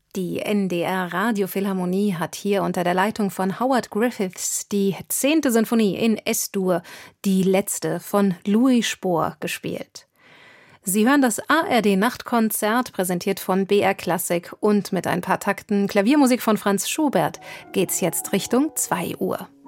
Die NDR Radiophilharmonie hat hier unter der Leitung von Howard Griffiths die 10. Sinfonie in S-Dur, die letzte von Louis Spohr, gespielt. Sie hören das ARD-Nachtkonzert, präsentiert von BR Klassik, und mit ein paar Takten Klaviermusik von Franz Schubert geht's jetzt Richtung 2 Uhr.